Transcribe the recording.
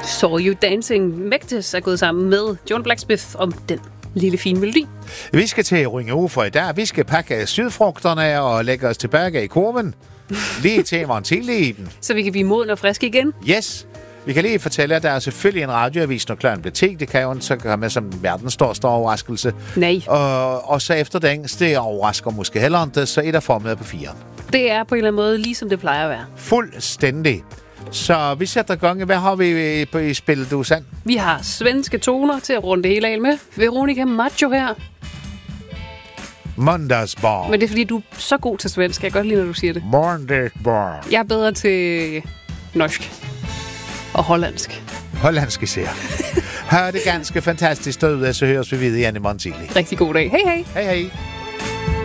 Saw You Dancing. Mægtes er gået sammen med John Blacksmith om den lille fine melodi. Vi skal til Rynge for i dag. Vi skal pakke sydfrugterne og lægge os tilbage i kurven. Lige til morgentidlig. Så vi kan blive moden og friske igen. Yes. Vi kan lige fortælle, at der er selvfølgelig en radioavis, når klokken bliver 10. Det kan jo så komme som verdens største overraskelse. Nej. Og så efter den, det overrasker måske heller ikke, så er der formiddag på 4. Det er på en eller anden måde, ligesom det plejer at være. Fuldstændig. Så vi sætter i gang. Hvad har vi i spillet, du Sand? Vi har svenske toner til at runde det hele af med. Veronica Maggio her. Måndagsbar. Men det er fordi, du er så god til svensk. Jeg kan godt lide, når du siger det. Måndagsbar. Jeg er bedre til norsk og hollandsk. Hollandsk især. Hør det ganske fantastisk ud, så høres vi videre igen i morgen tidlig. Rigtig god dag. Hej hej. Hej hej.